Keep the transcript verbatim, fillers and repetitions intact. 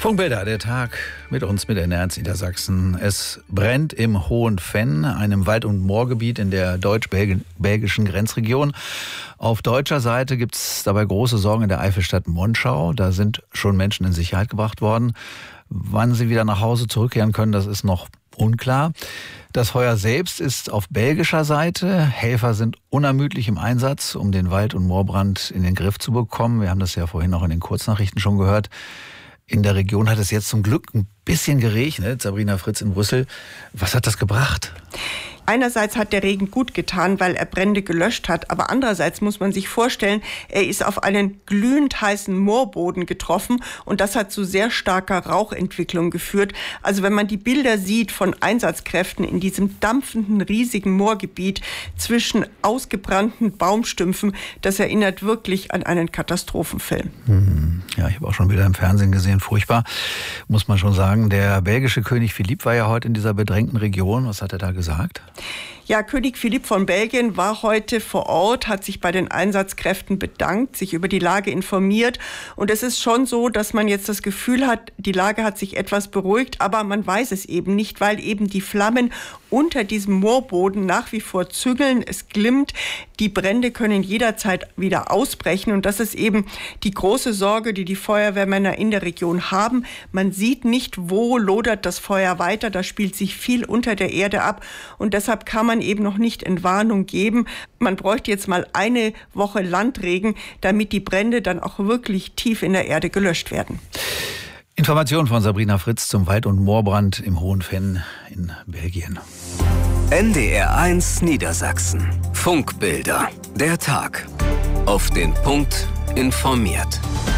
Funkbilder, der Tag mit uns, mit N R eins Niedersachsen. Es brennt im Hohen Venn, einem Wald- und Moorgebiet in der deutsch-belgischen Grenzregion. Auf deutscher Seite gibt es dabei große Sorgen in der Eifelstadt Monschau. Da sind schon Menschen in Sicherheit gebracht worden. Wann sie wieder nach Hause zurückkehren können, das ist noch unklar. Das Feuer selbst ist auf belgischer Seite. Helfer sind unermüdlich im Einsatz, um den Wald- und Moorbrand in den Griff zu bekommen. Wir haben das ja vorhin auch in den Kurznachrichten schon gehört. In der Region hat es jetzt zum Glück ein bisschen geregnet. Sabrina Fritz in Brüssel. Was hat das gebracht? Einerseits hat der Regen gut getan, weil er Brände gelöscht hat, aber andererseits muss man sich vorstellen, er ist auf einen glühend heißen Moorboden getroffen und das hat zu sehr starker Rauchentwicklung geführt. Also wenn man die Bilder sieht von Einsatzkräften in diesem dampfenden, riesigen Moorgebiet zwischen ausgebrannten Baumstümpfen, das erinnert wirklich an einen Katastrophenfilm. Hm. Ja, ich habe auch schon Bilder im Fernsehen gesehen, furchtbar, muss man schon sagen. Der belgische König Philipp war ja heute in dieser bedrängten Region. Was hat er da gesagt? Ja, König Philipp von Belgien war heute vor Ort, hat sich bei den Einsatzkräften bedankt, sich über die Lage informiert. Und es ist schon so, dass man jetzt das Gefühl hat, die Lage hat sich etwas beruhigt, aber man weiß es eben nicht, weil eben die Flammen unter diesem Moorboden nach wie vor zügeln. Es glimmt. Die Brände können jederzeit wieder ausbrechen. Und das ist eben die große Sorge, die die Feuerwehrmänner in der Region haben. Man sieht nicht, wo lodert das Feuer weiter. Da spielt sich viel unter der Erde ab. Und deshalb kann man eben noch nicht Entwarnung geben. Man bräuchte jetzt mal eine Woche Landregen, damit die Brände dann auch wirklich tief in der Erde gelöscht werden. Informationen von Sabrina Fritz zum Wald- und Moorbrand im Hohen Venn in Belgien. N D R eins Niedersachsen. Funkbilder. Der Tag. Auf den Punkt informiert.